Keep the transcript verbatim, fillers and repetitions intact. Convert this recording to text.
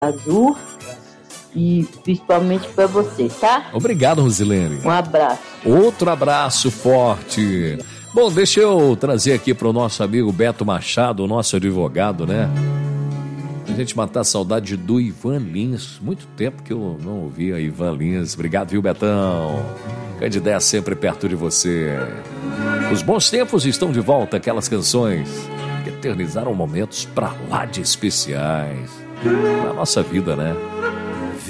Azul e principalmente para você, tá? Obrigado, Rosilene. Um abraço. Outro abraço forte. Bom, deixa eu trazer aqui para o nosso amigo Beto Machado, o nosso advogado, né? A gente matar a saudade do Ivan Lins. Muito tempo que eu não ouvia Ivan Lins. Obrigado, viu, Betão? Candidé sempre perto de você. Os bons tempos estão de volta, aquelas canções que eternizaram momentos pra lá de especiais na nossa vida, né?